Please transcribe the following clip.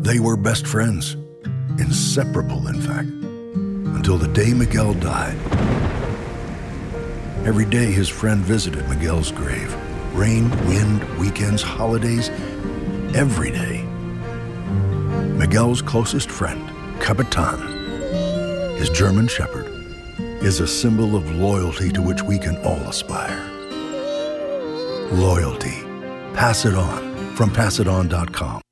They were best friends, inseparable, in fact, until the day Miguel died. Every day his friend visited Miguel's grave. Rain, wind, weekends, holidays, every day. Miguel's closest friend, Capitan, his German shepherd, is a symbol of loyalty to which we can all aspire. Loyalty. Pass it on from PassItOn.com.